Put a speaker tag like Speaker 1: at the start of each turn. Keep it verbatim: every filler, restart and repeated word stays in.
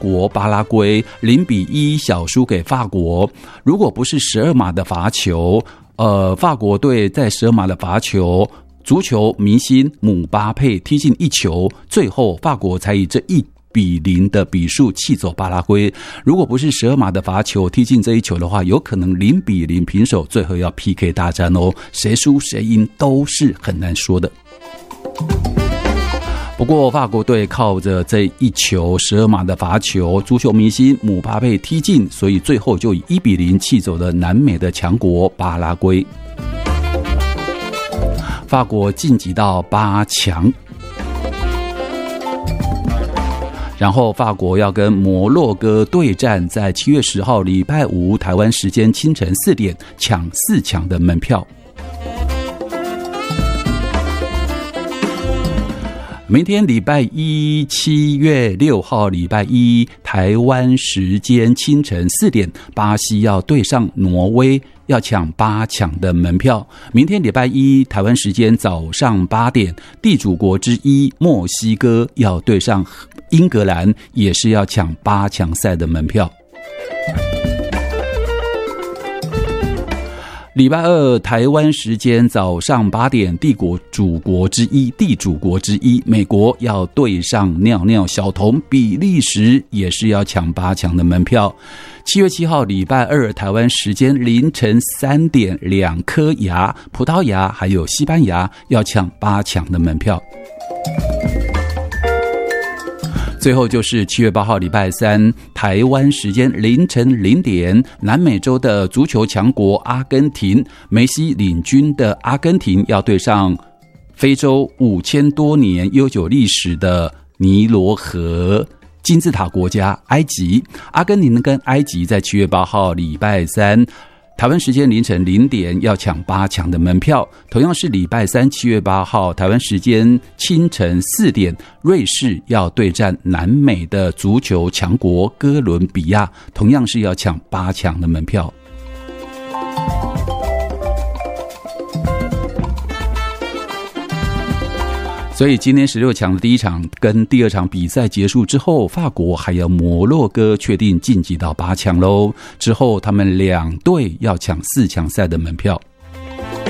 Speaker 1: 国巴拉圭零比一小输给法国。如果不是十二码的罚球，呃，法国队在十二码的罚球，足球明星姆巴佩踢进一球，最后法国才以这一比零的比数气走巴拉圭。如果不是十二码的罚球踢进这一球的话，有可能零比零平手，最后要 P K 大战哦，谁输谁赢都是很难说的。不过法国队靠着这一球十二码的罚球，足球明星姆巴佩踢进，所以最后就以一比零气走了南美的强国巴拉圭。法国晋级到八强，然后法国要跟摩洛哥对战，在七月十号礼拜五台湾时间清晨四点抢四强的门票。明天礼拜一七月六号礼拜一台湾时间清晨四点，巴西要对上挪威，要抢八强的门票。明天礼拜一台湾时间早上八点，地主国之一墨西哥要对上英格兰，也是要抢八强赛的门票。礼拜二台湾时间早上八点，帝国主国之一地主国之一美国要对上尿尿小童比利时，也是要抢八强的门票。七月七号礼拜二台湾时间凌晨三点，两颗牙葡萄牙还有西班牙要抢八强的门票。最后就是七月八号礼拜三台湾时间凌晨零点，南美洲的足球强国阿根廷，梅西领军的阿根廷要对上非洲五千多年悠久历史的尼罗河金字塔国家埃及。阿根廷跟埃及在七月八号礼拜三台湾时间凌晨零点要抢八强的门票。同样是礼拜三七月八号台湾时间清晨四点，瑞士要对战南美的足球强国哥伦比亚，同样是要抢八强的门票。所以今天十六强的第一场跟第二场比赛结束之后，法国还有摩洛哥确定晋级到八强咯，之后他们两队要抢四强赛的门票。